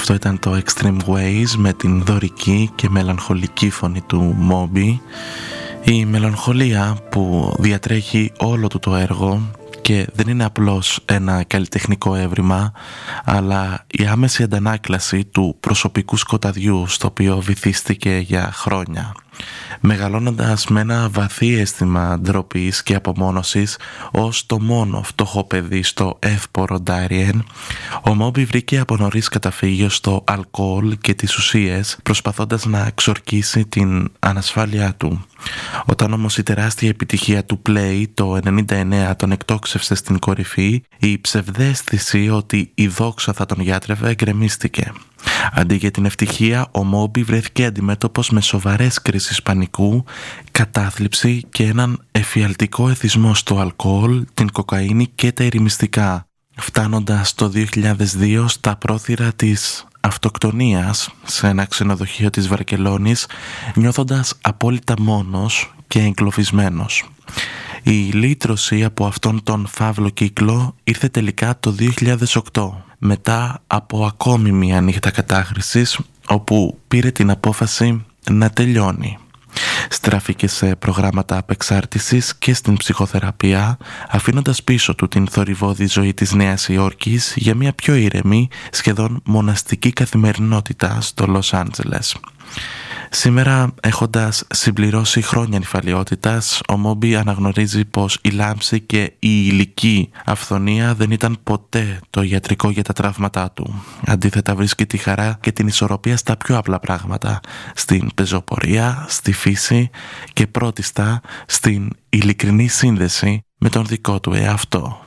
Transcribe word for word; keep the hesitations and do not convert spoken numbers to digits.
Αυτό ήταν το Extreme Ways με την δωρική και μελαγχολική φωνή του Moby. Η μελαγχολία που διατρέχει όλο του το έργο και δεν είναι απλώς ένα καλλιτεχνικό έβριμα, αλλά η άμεση αντανάκλαση του προσωπικού σκοταδιού στο οποίο βυθίστηκε για χρόνια. Μεγαλώνοντας με ένα βαθύ αίσθημα ντροπής και απομόνωσης ως το μόνο φτωχό παιδί στο εύπορο Ντάριεν, ο Μόμπι βρήκε από νωρίς καταφύγιο στο αλκοόλ και τις ουσίες, προσπαθώντας να εξορκίσει την ανασφάλειά του. Όταν όμως η τεράστια επιτυχία του Play το ενενήντα εννέα τον εκτόξευσε στην κορυφή, η ψευδαίσθηση ότι η δόξα θα τον γιάτρευε εγκρεμίστηκε. Αντί για την ευτυχία, ο Μόμπι βρέθηκε αντιμέτωπος με σοβαρές κρίσεις πανικού, κατάθλιψη και έναν εφιαλτικό εθισμό στο αλκοόλ, την κοκαίνη και τα ηρεμιστικά, φτάνοντας το δύο χιλιάδες δύο στα πρόθυρα της αυτοκτονίας σε ένα ξενοδοχείο της Βαρκελόνης, νιώθοντας απόλυτα μόνος και εγκλωβισμένος. Η λύτρωση από αυτόν τον φαύλο κύκλο ήρθε τελικά το δύο χιλιάδες οκτώ, μετά από ακόμη μια νύχτα κατάχρησης, όπου πήρε την απόφαση να τελειώνει. Στράφηκε σε προγράμματα απεξάρτησης και στην ψυχοθεραπεία, αφήνοντας πίσω του την θορυβώδη ζωή της Νέας Υόρκης για μια πιο ήρεμη, σχεδόν μοναστική καθημερινότητα στο Λος Άντζελες. Σήμερα, έχοντας συμπληρώσει χρόνια νηφαλιότητας, ο Μόμπι αναγνωρίζει πως η λάμψη και η υλική αυθονία δεν ήταν ποτέ το ιατρικό για τα τραύματά του. Αντίθετα, βρίσκει τη χαρά και την ισορροπία στα πιο απλά πράγματα, στην πεζοπορία, στη φύση και πρώτιστα στην ειλικρινή σύνδεση με τον δικό του εαυτό.